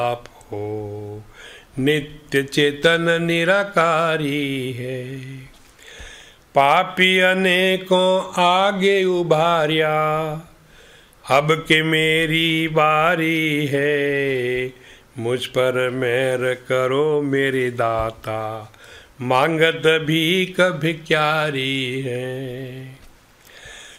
आप हो, नित्य चेतन निराकारी है। पापी अनेकों आगे उभार्या, अब के मेरी बारी है। मुझ पर मेहर करो मेरे दाता, मांगत भी कभी क्यारी है।